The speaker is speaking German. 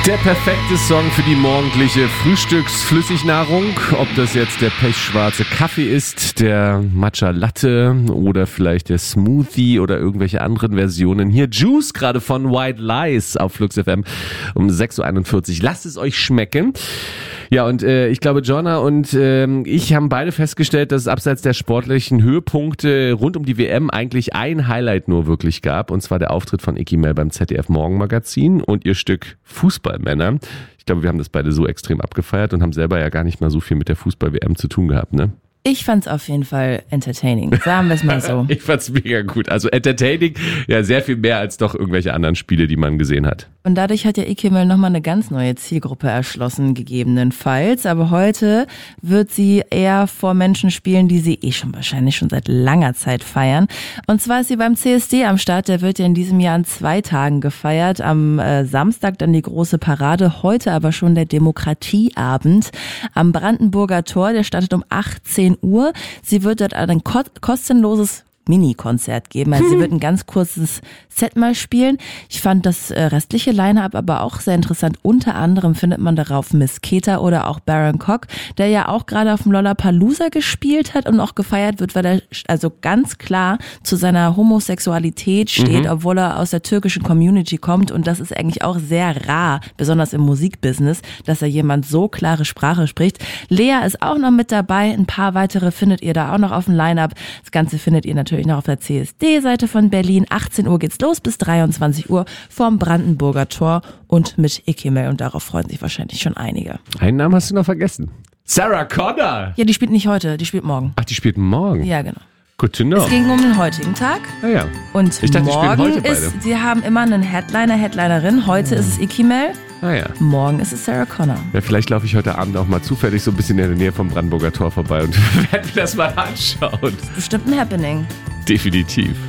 Der perfekte Song für die morgendliche Frühstücksflüssignahrung. Ob das jetzt der pechschwarze Kaffee ist, der Matcha Latte oder vielleicht der Smoothie oder irgendwelche anderen Versionen. Hier Juice gerade von White Lies auf Flux FM um 6.41 Uhr. Lasst es euch schmecken. Ja, und ich glaube, Jonna und ich haben beide festgestellt, dass es abseits der sportlichen Höhepunkte rund um die WM eigentlich ein Highlight nur wirklich gab. Und zwar der Auftritt von Icky Mel beim ZDF Morgenmagazin und ihr Stück Fußballmänner. Ich glaube, wir haben das beide so extrem abgefeiert und haben selber ja gar nicht mal so viel mit der Fußball-WM zu tun gehabt, ne? Ich fand's auf jeden Fall entertaining, sagen wir es mal so. Ich fand's mega gut. Also entertaining, ja, sehr viel mehr als doch irgendwelche anderen Spiele, die man gesehen hat. Und dadurch hat ja Icky Mel nochmal eine ganz neue Zielgruppe erschlossen, gegebenenfalls. Aber heute wird sie eher vor Menschen spielen, die sie wahrscheinlich schon seit langer Zeit feiern. Und zwar ist sie beim CSD am Start. Der wird ja in diesem Jahr an 2 Tagen gefeiert. Am Samstag dann die große Parade, heute aber schon der Demokratieabend am Brandenburger Tor. Der startet um 18 Uhr. Sie wird dort ein kostenloses Mini-Konzert geben. Also sie wird ein ganz kurzes Set mal spielen. Ich fand das restliche Line-Up aber auch sehr interessant. Unter anderem findet man darauf Miss Keta oder auch Baron Cock, der ja auch gerade auf dem Lollapalooza gespielt hat und auch gefeiert wird, weil er also ganz klar zu seiner Homosexualität steht, obwohl er aus der türkischen Community kommt. Und das ist eigentlich auch sehr rar, besonders im Musikbusiness, dass er jemand so klare Sprache spricht. Lea ist auch noch mit dabei. Ein paar weitere findet ihr da auch noch auf dem Line-Up. Das Ganze findet ihr natürlich noch auf der CSD-Seite von Berlin. 18 Uhr geht's los bis 23 Uhr vorm Brandenburger Tor und mit Icky Mel. Und darauf freuen sich wahrscheinlich schon einige. Einen Namen hast du noch vergessen. Sarah Connor. Ja, die spielt nicht heute, die spielt morgen. Ach, die spielt morgen? Ja, genau. Good to know. Es ging um den heutigen Tag. Ja. Und ich dachte, morgen heute beide. sie haben immer einen Headliner-Headlinerin. Heute ist es Icky Mel. Ja. Morgen ist es Sarah Connor. Ja, vielleicht laufe ich heute Abend auch mal zufällig so ein bisschen in der Nähe vom Brandenburger Tor vorbei und werde mir das mal anschauen. Bestimmt ein Happening. Definitiv.